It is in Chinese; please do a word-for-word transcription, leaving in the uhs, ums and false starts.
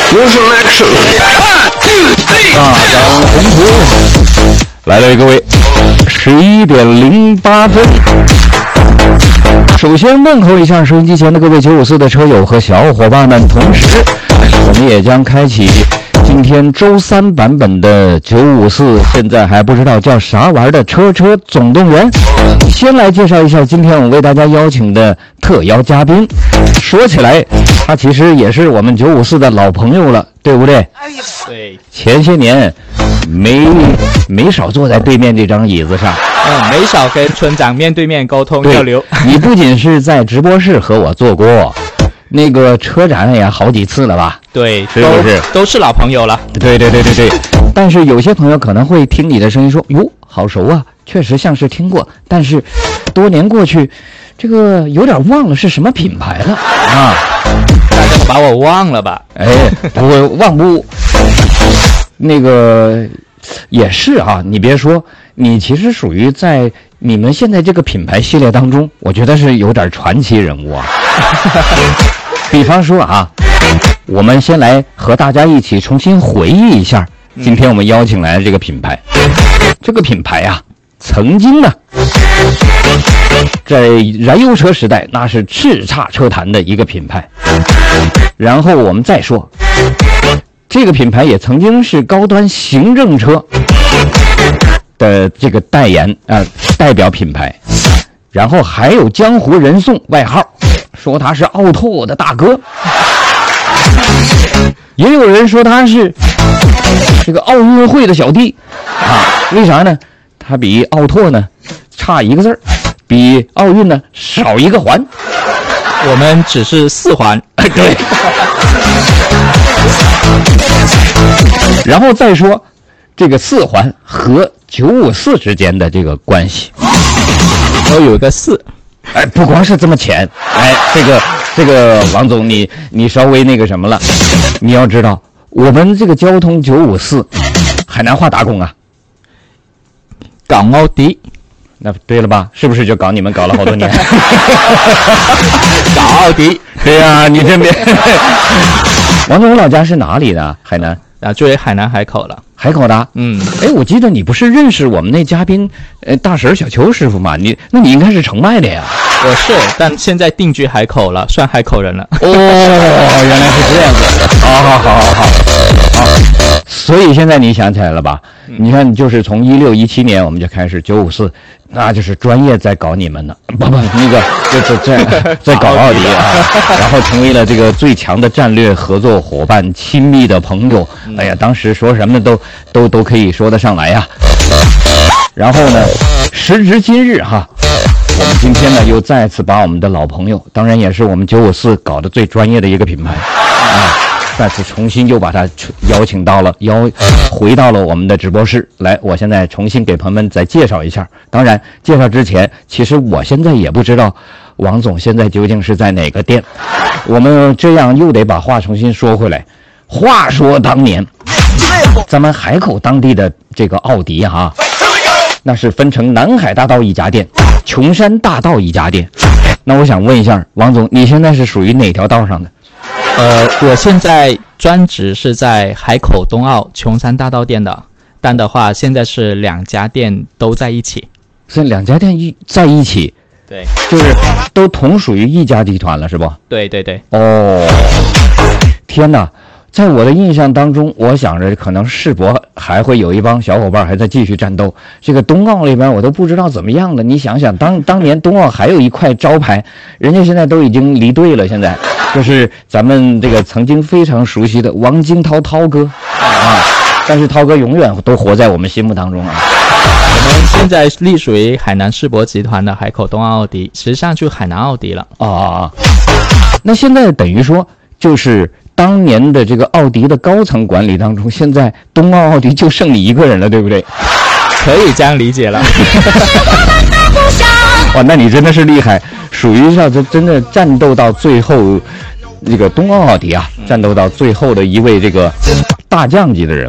我是 Lexus。大张宏图，来了各位，十一点零八分。首先问候一下收音机前的各位九五四的车友和小伙伴们，同时我们也将开启今天周三版本的九五四，现在还不知道叫啥玩意儿的车车总动员。先来介绍一下今天我为大家邀请的特邀嘉宾。说起来，他其实也是我们九五四的老朋友了，对不对？ 对， 前些年没没少坐在对面这张椅子上。 嗯，没少跟村长面对面沟通交流。 你不仅是在直播室和我做过，那个车展也好几次了吧？ 对， 是不是都, 都是老朋友了？ 对对对对对。但是有些朋友可能会听你的声音说：“哟，好熟啊！”确实像是听过，但是多年过去，这个有点忘了是什么品牌了啊！ 大家把我忘了吧？ 哎，不会忘不？那个也是啊，你别说。你其实属于在你们现在这个品牌系列当中，我觉得是有点传奇人物啊。比方说啊，我们先来和大家一起重新回忆一下今天我们邀请来的这个品牌。这个品牌啊，曾经呢，在燃油车时代那是叱咤车坛的一个品牌。然后我们再说，这个品牌也曾经是高端行政车的这个代言啊、呃，代表品牌。然后还有江湖人送外号，说他是奥拓的大哥，也有人说他是这个奥运会的小弟啊。为啥呢？他比奥拓呢差一个字儿，比奥运呢少一个环。 我们只是四环。 对。然后再说这个四环和九五四之间的这个关系， 都有一个四。 哎，不光是这么浅，哎，这个这个王总，你你稍微那个什么了，你要知道，我们这个交通九五四，海南话打工啊， 搞奥迪。 那对了吧？是不是就搞你们搞了好多年？ 搞奥迪。 对呀、啊，你这边。王总，我老家是哪里的？海南。 啊，就海南海口了。 海口的。 嗯。 哎，我记得你不是认识我们那嘉宾，呃，大婶小邱师傅吗？你那你应该是澄迈的呀。 我是，但现在定居海口了，算海口人了。 哦，原来是这样子。好好好好好。好，所以现在你想起来了吧？嗯、你看，就是从一六一七年我们就开始九五四，那就是专业在搞你们的，不不，那个就在在在搞奥迪啊，然后成为了这个最强的战略合作伙伴、亲密的朋友。哎呀，当时说什么都都都可以说得上来呀。然后呢，时至今日哈。我们今天呢，又再次把我们的老朋友，当然也是我们九五四搞的最专业的一个品牌啊，再次重新又把他邀请到了，邀回到了我们的直播室来。我现在重新给朋友们再介绍一下。当然，介绍之前，其实我现在也不知道王总现在究竟是在哪个店。我们这样又得把话重新说回来。话说当年，咱们海口当地的这个奥迪哈、啊。那是分成南海大道一家店，琼山大道一家店。那我想问一下王总，你现在是属于哪条道上的？ 呃，我现在专职是在海口东澳琼山大道店的，但的话现在是两家店都在一起。 是两家店一在一起？ 对， 就是都同属于一家集团了，是不？ 对对对。 哦，天哪！在我的印象当中，我想着可能世博还会有一帮小伙伴还在继续战斗。这个冬奥里边我都不知道怎么样了。你想想，当当年冬奥还有一块招牌，人家现在都已经离队了。现在就是咱们这个曾经非常熟悉的王金涛涛哥啊，但是涛哥永远都活在我们心目当中啊。 我们现在隶属于海南世博集团的海口东奥奥迪，实际上就海南奥迪了。 啊啊啊！那现在等于说就是当年的这个奥迪的高层管理当中，现在冬奥奥迪就剩你一个人了，对不对？ 可以这样理解了。 哇，那你真的是厉害，属于上这真的战斗到最后，这个冬奥奥迪啊，战斗到最后的一位这个大将级的人。